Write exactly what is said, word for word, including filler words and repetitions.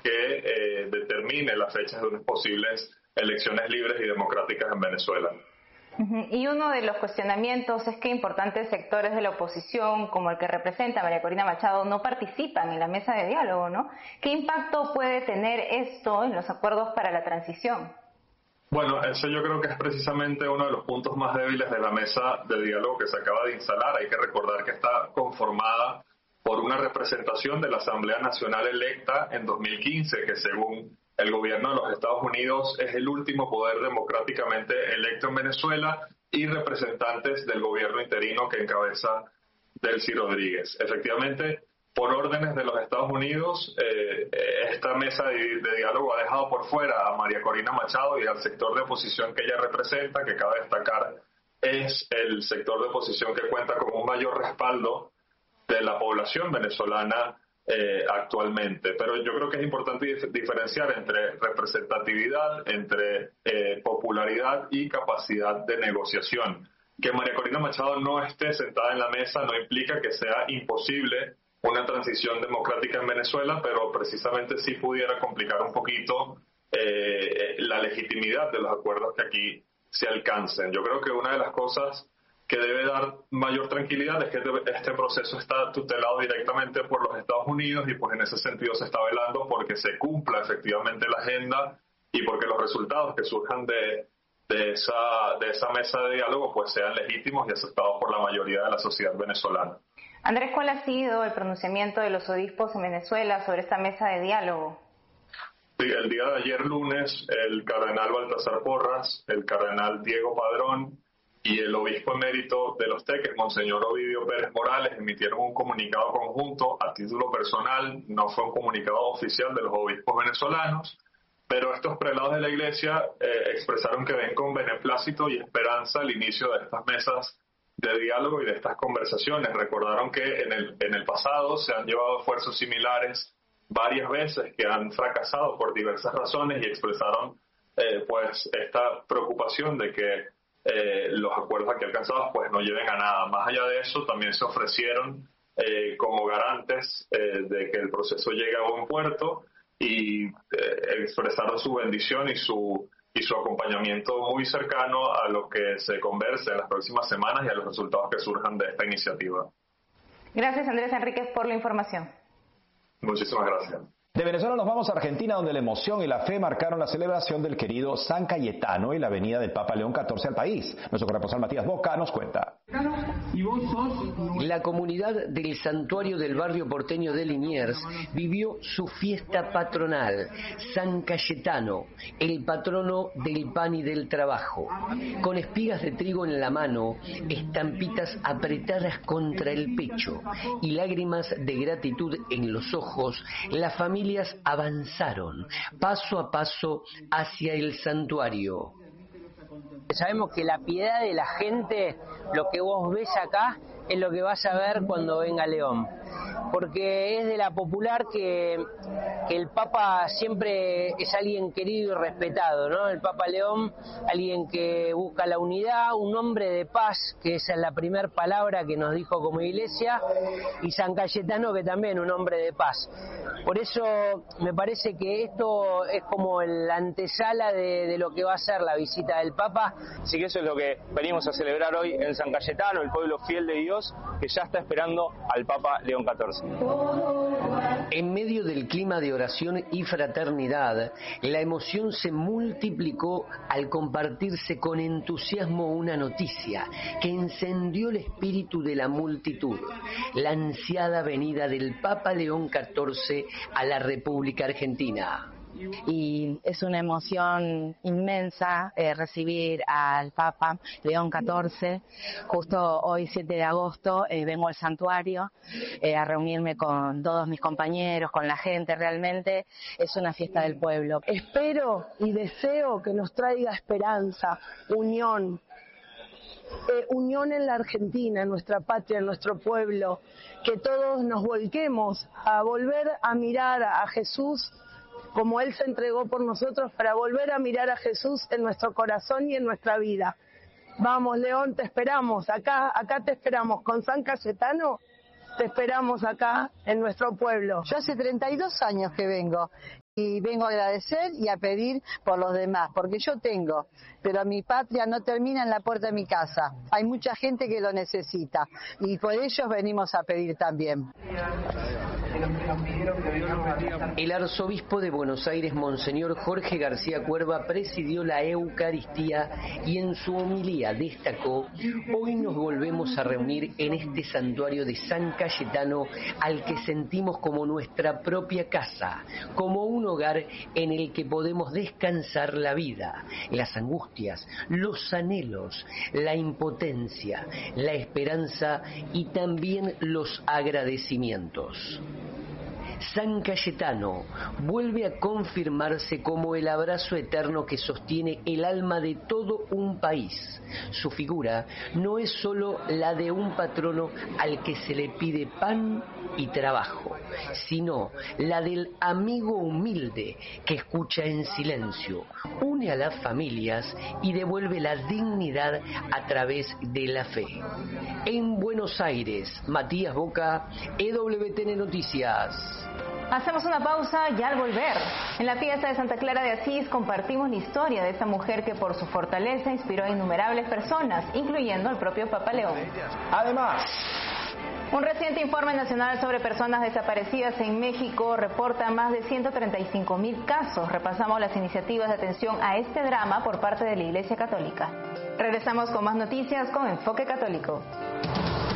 que eh, determine las fechas de unas posibles elecciones libres y democráticas en Venezuela. Y uno de los cuestionamientos es que importantes sectores de la oposición, como el que representa María Corina Machado, no participan en la mesa de diálogo, ¿no? ¿Qué impacto puede tener esto en los acuerdos para la transición? Bueno, eso yo creo que es precisamente uno de los puntos más débiles de la mesa de diálogo que se acaba de instalar. Hay que recordar que está conformada por una representación de la Asamblea Nacional electa en dos mil quince, que según el gobierno de los Estados Unidos es el último poder democráticamente electo en Venezuela, y representantes del gobierno interino que encabeza Delcy Rodríguez. Efectivamente, por órdenes de los Estados Unidos, eh, esta mesa de, de diálogo ha dejado por fuera a María Corina Machado y al sector de oposición que ella representa, que cabe destacar es el sector de oposición que cuenta con un mayor respaldo de la población venezolana eh, actualmente. Pero yo creo que es importante dif- diferenciar entre representatividad, entre eh, popularidad y capacidad de negociación. Que María Corina Machado no esté sentada en la mesa no implica que sea imposible una transición democrática en Venezuela, pero precisamente sí pudiera complicar un poquito eh, la legitimidad de los acuerdos que aquí se alcancen. Yo creo que una de las cosas que debe dar mayor tranquilidad es que este proceso está tutelado directamente por los Estados Unidos, y pues en ese sentido se está velando porque se cumpla efectivamente la agenda y porque los resultados que surjan de, de, esa, de esa mesa de diálogo pues sean legítimos y aceptados por la mayoría de la sociedad venezolana. Andrés, ¿cuál ha sido el pronunciamiento de los obispos en Venezuela sobre esta mesa de diálogo? Sí, el día de ayer lunes, el cardenal Baltasar Porras, el cardenal Diego Padrón y el obispo emérito de Los Teques, Monseñor Ovidio Pérez Morales, emitieron un comunicado conjunto a título personal. No fue un comunicado oficial de los obispos venezolanos, pero estos prelados de la Iglesia eh, expresaron que ven con beneplácito y esperanza el inicio de estas mesas de diálogo y de estas conversaciones. Recordaron que en el, en el pasado se han llevado esfuerzos similares varias veces que han fracasado por diversas razones, y expresaron eh, pues esta preocupación de que eh, los acuerdos aquí alcanzados pues no lleven a nada. Más allá de eso, también se ofrecieron eh, como garantes eh, de que el proceso llegue a buen puerto, y eh, expresaron su bendición y su y su acompañamiento muy cercano a lo que se converse en las próximas semanas y a los resultados que surjan de esta iniciativa. Gracias, Andrés Enríquez, por la información. Muchísimas gracias. De Venezuela nos vamos a Argentina, donde la emoción y la fe marcaron la celebración del querido San Cayetano y la venida del Papa León catorce al país. Nuestro corresponsal Matías Boca nos cuenta. La comunidad del santuario del barrio porteño de Liniers vivió su fiesta patronal, San Cayetano, el patrono del pan y del trabajo. Con espigas de trigo en la mano, estampitas apretadas contra el pecho y lágrimas de gratitud en los ojos, la familia avanzaron paso a paso hacia el santuario. Sabemos que la piedad de la gente, lo que vos ves acá, es lo que vas a ver cuando venga León. Porque es de la popular que, que el Papa siempre es alguien querido y respetado, ¿no? El Papa León, alguien que busca la unidad, un hombre de paz, que esa es la primera palabra que nos dijo como iglesia, y San Cayetano, que también un hombre de paz. Por eso me parece que esto es como la antesala de, de lo que va a ser la visita del Papa. Así que eso es lo que venimos a celebrar hoy en San Cayetano, el pueblo fiel de Dios, que ya está esperando al Papa León catorce. En medio del clima de oración y fraternidad, la emoción se multiplicó al compartirse con entusiasmo una noticia que encendió el espíritu de la multitud: la ansiada venida del Papa León catorce a la República Argentina. Y es una emoción inmensa eh, recibir al Papa León catorce. Justo hoy, siete de agosto, eh, vengo al santuario eh, a reunirme con todos mis compañeros, con la gente. Realmente es una fiesta del pueblo. Espero y deseo que nos traiga esperanza, unión, eh, unión en la Argentina, en nuestra patria, en nuestro pueblo, que todos nos volquemos a volver a mirar a Jesús como Él se entregó por nosotros, para volver a mirar a Jesús en nuestro corazón y en nuestra vida. Vamos, León, te esperamos, acá, acá te esperamos, con San Cayetano te esperamos acá en nuestro pueblo. Yo hace treinta y dos años que vengo Y vengo a agradecer y a pedir por los demás, porque yo tengo, pero mi patria no termina en la puerta de mi casa. Hay mucha gente que lo necesita y por ellos venimos a pedir también. El arzobispo de Buenos Aires, Monseñor Jorge García Cuerva, presidió la Eucaristía y en su homilía destacó: hoy nos volvemos a reunir en este santuario de San Cayetano, al que sentimos como nuestra propia casa, como un hogar en el que podemos descansar la vida, las angustias, los anhelos, la impotencia, la esperanza y también los agradecimientos. San Cayetano vuelve a confirmarse como el abrazo eterno que sostiene el alma de todo un país. Su figura no es solo la de un patrono al que se le pide pan y trabajo, sino la del amigo humilde que escucha en silencio, une a las familias y devuelve la dignidad a través de la fe. En Buenos Aires, Matías Boca, E W T N Noticias. Hacemos una pausa y al volver, en la fiesta de Santa Clara de Asís compartimos la historia de esta mujer que por su fortaleza inspiró a innumerables personas, incluyendo al propio Papa León. Además, un reciente informe nacional sobre personas desaparecidas en México reporta más de ciento treinta y cinco mil casos. Repasamos las iniciativas de atención a este drama por parte de la Iglesia Católica. Regresamos con más noticias con Enfoque Católico.